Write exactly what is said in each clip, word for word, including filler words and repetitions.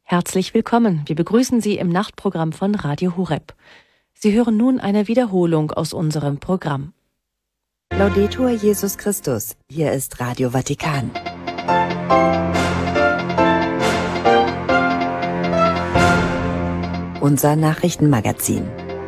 Herzlich willkommen. Wir begrüßen Sie im Nachtprogramm von Radio Horeb. Sie hören nun eine Wiederholung aus unserem Programm. Laudetur Jesus Christus. Hier ist Radio Vatikan. Unser Nachrichtenmagazin.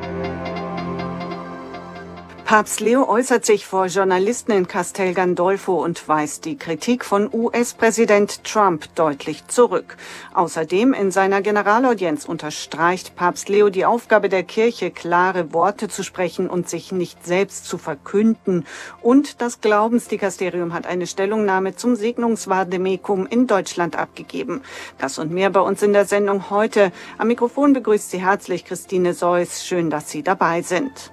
Papst Leo äußert sich vor Journalisten in Castel Gandolfo und weist die Kritik von U S-Präsident Trump deutlich zurück. Außerdem in seiner Generalaudienz unterstreicht Papst Leo die Aufgabe der Kirche, klare Worte zu sprechen und sich nicht selbst zu verkünden. Und das Glaubensdikasterium hat eine Stellungnahme zum Segnungsvademecum in Deutschland abgegeben. Das und mehr bei uns in der Sendung heute. Am Mikrofon begrüßt Sie herzlich Christine Seuss. Schön, dass Sie dabei sind.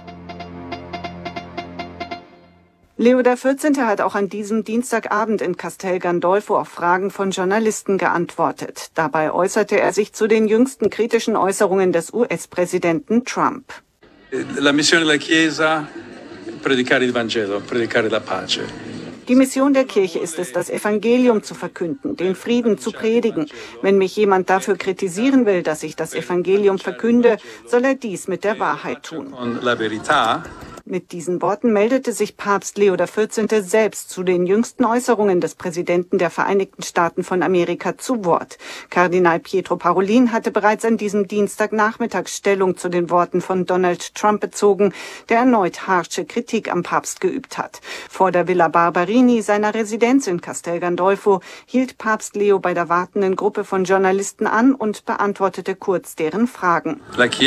Leo der vierzehnte hat auch an diesem Dienstagabend in Castel Gandolfo auf Fragen von Journalisten geantwortet. Dabei äußerte er sich zu den jüngsten kritischen Äußerungen des U S-Präsidenten Trump. La missione della Chiesa, predicare il Vangelo, predicare la pace. Die Mission der Kirche ist es, das Evangelium zu verkünden, den Frieden zu predigen. Wenn mich jemand dafür kritisieren will, dass ich das Evangelium verkünde, soll er dies mit der Wahrheit tun. Mit diesen Worten meldete sich Papst Leo der vierzehnte selbst zu den jüngsten Äußerungen des Präsidenten der Vereinigten Staaten von Amerika zu Wort. Kardinal Pietro Parolin hatte bereits an diesem Dienstagnachmittag Stellung zu den Worten von Donald Trump bezogen, der erneut harsche Kritik am Papst geübt hat. Vor der Villa Barberini, seiner Residenz in Castel Gandolfo, hielt Papst Leo bei der wartenden Gruppe von Journalisten an und beantwortete kurz deren Fragen.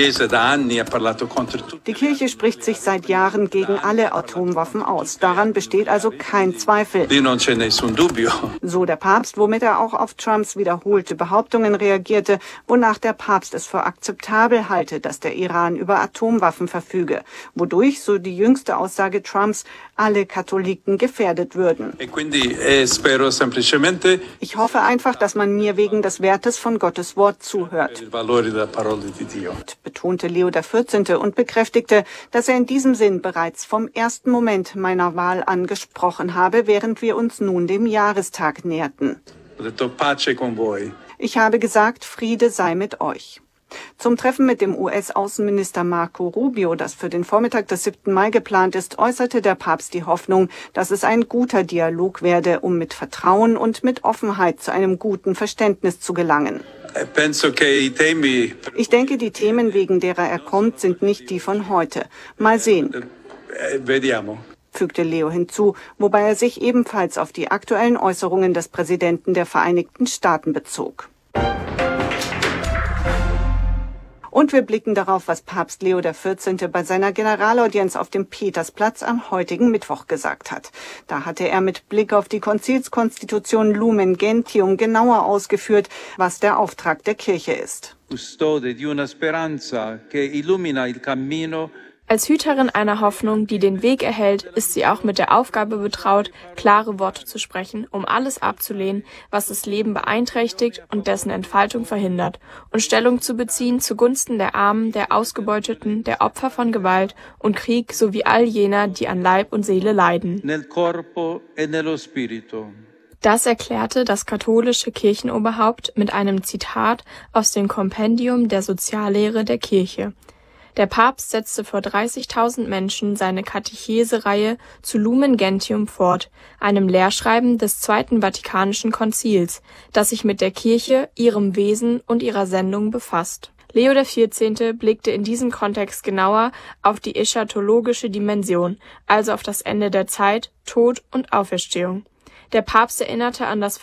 Die Kirche spricht sich seit Jahren gegen alle Atomwaffen aus. Daran besteht also kein Zweifel. So der Papst, womit er auch auf Trumps wiederholte Behauptungen reagierte, wonach der Papst es für akzeptabel halte, dass der Iran über Atomwaffen verfüge, wodurch, so die jüngste Aussage Trumps, alle Katholiken gefährdet würden. Ich hoffe einfach, dass man mir wegen des Wertes von Gottes Wort zuhört, betonte Leo der vierzehnte und bekräftigte, dass er in diesem Sinn bereits vom ersten Moment meiner Wahl an gesprochen habe, während wir uns nun dem Jahrestag näherten. Ich habe gesagt, Friede sei mit euch. Zum Treffen mit dem U S-Außenminister Marco Rubio, das für den Vormittag des siebten Mai geplant ist, äußerte der Papst die Hoffnung, dass es ein guter Dialog werde, um mit Vertrauen und mit Offenheit zu einem guten Verständnis zu gelangen. Ich denke, die Themen, wegen derer er kommt, sind nicht die von heute. Mal sehen, fügte Leo hinzu, wobei er sich ebenfalls auf die aktuellen Äußerungen des Präsidenten der Vereinigten Staaten bezog. Und wir blicken darauf, was Papst Leo der vierzehnte bei seiner Generalaudienz auf dem Petersplatz am heutigen Mittwoch gesagt hat. Da hatte er mit Blick auf die Konzilskonstitution Lumen Gentium genauer ausgeführt, was der Auftrag der Kirche ist. Als Hüterin einer Hoffnung, die den Weg erhält, ist sie auch mit der Aufgabe betraut, klare Worte zu sprechen, um alles abzulehnen, was das Leben beeinträchtigt und dessen Entfaltung verhindert, und Stellung zu beziehen zugunsten der Armen, der Ausgebeuteten, der Opfer von Gewalt und Krieg sowie all jener, die an Leib und Seele leiden. Das erklärte das katholische Kirchenoberhaupt mit einem Zitat aus dem Kompendium der Soziallehre der Kirche. Der Papst setzte vor dreißigtausend Menschen seine Katechesereihe zu Lumen Gentium fort, einem Lehrschreiben des Zweiten Vatikanischen Konzils, das sich mit der Kirche, ihrem Wesen und ihrer Sendung befasst. Leo der vierzehnte blickte in diesem Kontext genauer auf die eschatologische Dimension, also auf das Ende der Zeit, Tod und Auferstehung. Der Papst erinnerte an das